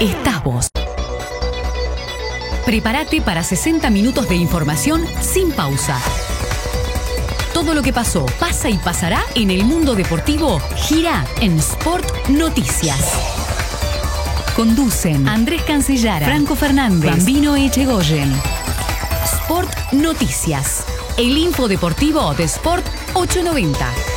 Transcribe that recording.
estás vos. Prepárate para 60 minutos de información sin pausa. Todo lo que pasó, pasa y pasará en el mundo deportivo gira en Sport Noticias. Conducen Andrés Cancellara, Franco Fernández, Bambino Echegoyen. Sport Noticias, el info deportivo de Sport 890.